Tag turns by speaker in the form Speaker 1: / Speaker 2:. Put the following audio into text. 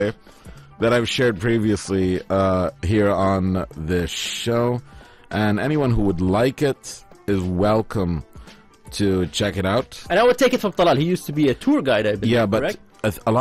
Speaker 1: that I've shared previously here on the show, and anyone who would like it is welcome to check it out.
Speaker 2: And I would take it from Talal. He used to be a tour guide, I believe,
Speaker 1: Yeah, but
Speaker 2: correct?
Speaker 1: a lot